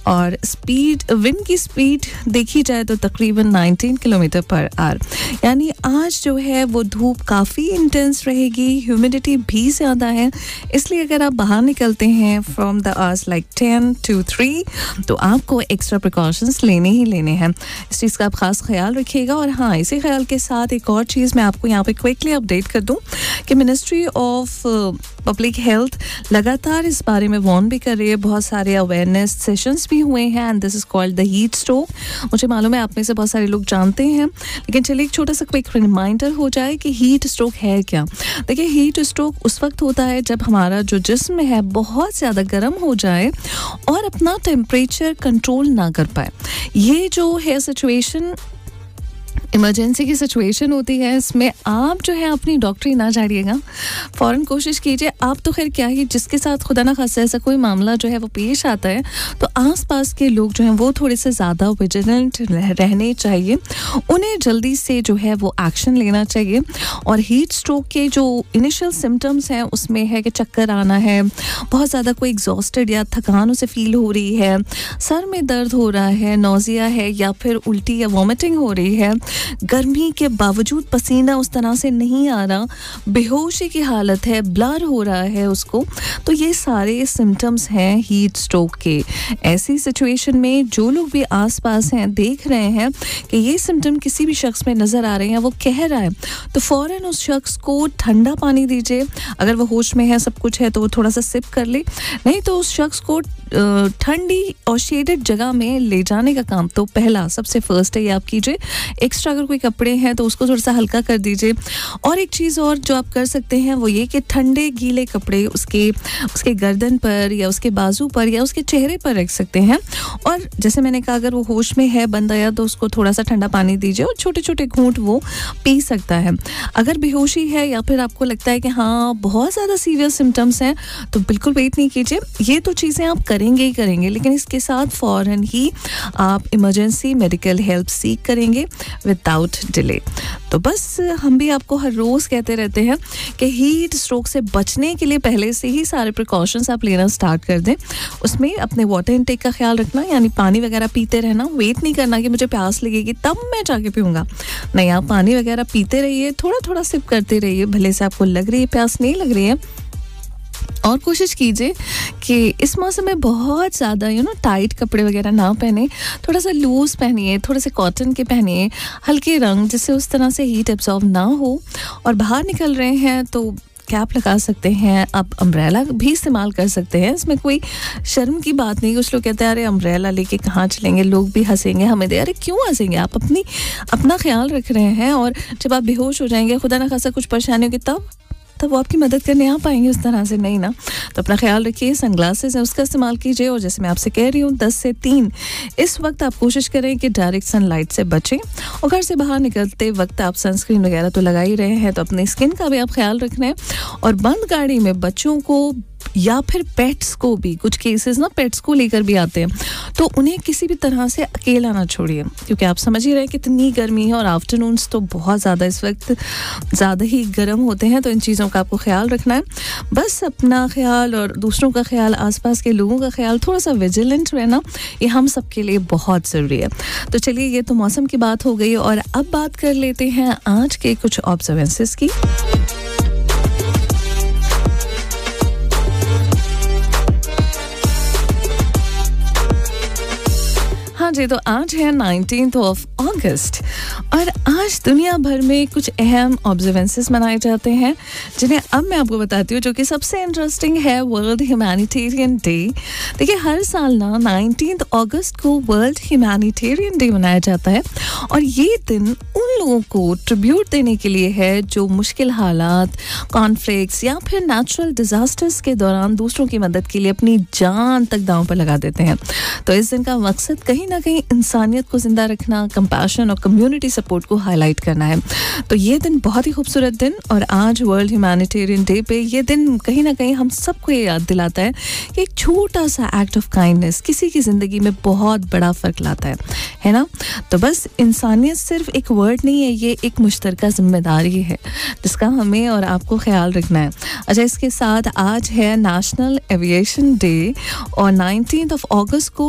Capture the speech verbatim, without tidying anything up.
और speed, wind की speed देखी जाए तो तकरीबन नाइनटीन किलोमीटर पर आवर। यानी आज जो है वो धूप काफ़ी इंटेंस रहेगी, ह्यूमिडिटी भी ज़्यादा है, इसलिए अगर आप बाहर निकलते हैं from the hours like ten to three तो आपको एक्स्ट्रा प्रिकॉशंस लेने ही लेने हैं। इस चीज़ का आप ख़ास ख्याल रखिएगा। और हाँ, इसी ख्याल के साथ एक और चीज़ मैं आपको यहाँ पे क्विकली अपडेट कर दूँ कि मिनिस्ट्री ऑफ पब्लिक हेल्थ लगातार इस बारे में वार्न भी कर रही है। बहुत सारे अवेयरनेस सेशंस भी हुए हैं and this is called the heat stroke. मुझे मालूम है आप में से बहुत सारे लोग जानते हैं, लेकिन चलिए एक छोटा सा क्विक रिमाइंडर हो जाए कि हीट स्ट्रोक है क्या। देखिए, हीट स्ट्रोक उस वक्त होता है जब हमारा जो जिस्म है बहुत ज़्यादा गर्म हो जाए और अपना टेम्परेचर कंट्रोल ना कर पाए। ये जो है सिचुएशन इमरजेंसी की सिचुएशन होती है। इसमें आप जो है अपनी डॉक्टरी ना झाड़िएगा, फ़ौरन कोशिश कीजिए। आप तो खैर क्या ही, जिसके साथ खुदा ना खासा ऐसा कोई मामला जो है वो पेश आता है तो आसपास के लोग जो हैं वो थोड़े से ज़्यादा विजिलेंट रहने चाहिए, उन्हें जल्दी से जो है वो एक्शन लेना चाहिए। और हीट स्ट्रोक के जो इनिशियल सिम्टम्स हैं उसमें है कि चक्कर आना है, बहुत ज़्यादा कोई एग्जॉस्टेड या थकान उसे फील हो रही है, सर में दर्द हो रहा है, नौजिया है या फिर उल्टी या वॉमिटिंग हो रही है, गर्मी के बावजूद पसीना उस तरह से नहीं आ रहा, बेहोशी की हालत है, ब्लर हो रहा है उसको, तो ये सारे सिम्टम्स हैं हीट स्ट्रोक के। ऐसी सिचुएशन में जो लोग भी आसपास हैं देख रहे हैं कि ये सिम्टम किसी भी शख्स में नज़र आ रहे हैं, वो कह रहा है, तो फ़ौरन उस शख्स को ठंडा पानी दीजिए। अगर वो होश में है, सब कुछ है, तो वो थोड़ा सा सिप कर ले, नहीं तो उस शख्स को ठंडी और शेडेड जगह में ले जाने का काम तो पहला सबसे फर्स्ट है ये आप कीजिए। एक्स्ट्रा अगर कोई कपड़े हैं तो उसको थोड़ा सा हल्का कर दीजिए। और एक चीज़ और जो आप कर सकते हैं वो ये कि ठंडे गीले कपड़े उसके उसके गर्दन पर या उसके बाजू पर या उसके चेहरे पर रख सकते हैं। और जैसे मैंने कहा, अगर वो होश में है बंदा या तो उसको थोड़ा सा ठंडा पानी दीजिए और छोटे छोटे घूंट वो पी सकता है। अगर बेहोशी है या फिर आपको लगता है कि हाँ बहुत ज़्यादा सीवियर सिम्टम्स हैं तो बिल्कुल वेट नहीं कीजिए, ये तो चीज़ें आप करेंगे ही करेंगे, लेकिन इसके साथ फ़ौरन ही आप इमरजेंसी मेडिकल हेल्प सीख करेंगे विदाउट डिले। तो बस हम भी आपको हर रोज़ कहते रहते हैं कि हीट स्ट्रोक से बचने के लिए पहले से ही सारे प्रिकॉशंस आप लेना स्टार्ट कर दें। उसमें अपने वाटर इनटेक का ख्याल रखना, यानी पानी वगैरह पीते रहना। वेट नहीं करना कि मुझे प्यास लगेगी तब मैं जाके पीऊँगा, नहीं, आप पानी वगैरह पीते रहिए, थोड़ा थोड़ा सिप करते रहिए, भले से आपको लग रही है प्यास, नहीं लग रही है। और कोशिश कीजिए कि इस मौसम में बहुत ज़्यादा यू नो टाइट कपड़े वगैरह ना पहने, थोड़ा सा लूज़ पहनिए, थोड़े से कॉटन के पहनिए, हल्के रंग, जिससे उस तरह से हीट एब्जॉर्ब ना हो। और बाहर निकल रहे हैं तो कैप लगा सकते हैं, आप अम्ब्रेला भी इस्तेमाल कर सकते हैं, इसमें कोई शर्म की बात नहीं। कुछ लोग कहते हैं अरे अम्ब्रेला लेके कहाँ चलेंगे, लोग भी हंसेंगे हमें दे। अरे क्यों हंसेंगे, आप अपनी अपना ख्याल रख रहे हैं। और जब आप बेहोश हो जाएंगे, खुदा ना खासा कुछ परेशानी होगी, तब तब वो आपकी मदद करने आ पाएंगे उस तरह से, नहीं ना। तो अपना ख्याल रखिए, सनग्लासेस है उसका इस्तेमाल कीजिए। और जैसे मैं आपसे कह रही हूँ दस से तीन इस वक्त आप कोशिश करें कि डायरेक्ट सनलाइट से बचें। और घर से बाहर निकलते वक्त आप सनस्क्रीन वगैरह तो लगा ही रहे हैं, तो अपनी स्किन का भी आप ख्याल रखना है। और बंद गाड़ी में बच्चों को या फिर पेट्स को भी, कुछ केसेस ना पेट्स को लेकर भी आते हैं, तो उन्हें किसी भी तरह से अकेला ना छोड़िए, क्योंकि आप समझ ही रहे हैं कितनी गर्मी है और आफ्टरनून्स तो बहुत ज़्यादा इस वक्त ज़्यादा ही गर्म होते हैं। तो इन चीज़ों का आपको ख्याल रखना है। बस अपना ख्याल और दूसरों का ख्याल, आसपास के लोगों का ख्याल, थोड़ा सा विजिलेंट रहना, ये हम सब के लिए बहुत ज़रूरी है। तो चलिए, ये तो मौसम की बात हो गई और अब बात कर लेते हैं आज के कुछ ऑब्जर्वेंसेस की। हाँ जी, तो आज है नाइनटीन्थ ऑफ अगस्त और आज दुनिया भर में कुछ अहम ऑब्जर्वेंसेस मनाए जाते हैं, जिन्हें अब मैं आपको बताती हूँ, जो कि सबसे इंटरेस्टिंग है वर्ल्ड ह्यूमैनिटेरियन डे। देखिए, हर साल ना नाइनटीन्थ अगस्त को वर्ल्ड ह्यूमैनिटेरियन डे मनाया जाता है और ये दिन उन लोगों को ट्रिब्यूट देने के लिए है जो मुश्किल हालात, कॉन्फ्लिक्ट्स या फिर नेचुरल डिजास्टर्स के दौरान दूसरों की मदद के लिए अपनी जान तक दांव पर लगा देते हैं। तो इस दिन का मकसद कहीं ना कहीं इंसानियत को जिंदा रखना, कंपैशन और कम्युनिटी सपोर्ट को हाईलाइट करना है। तो ये दिन बहुत ही खूबसूरत दिन, और आज वर्ल्ड ह्यूमैनिटेरियन डे पे ये दिन कहीं ना कहीं हम सबको ये याद दिलाता है कि एक छोटा सा एक्ट ऑफ काइंडनेस किसी की ज़िंदगी में बहुत बड़ा फ़र्क लाता है, है ना। तो बस इंसानियत सिर्फ एक वर्ड नहीं है, ये एक मुश्तरका जिम्मेदारी है जिसका हमें और आपको ख्याल रखना है। अच्छा, इसके साथ आज है नेशनल एविएशन डे और नाइनटीन्थ ऑफ अगस्त को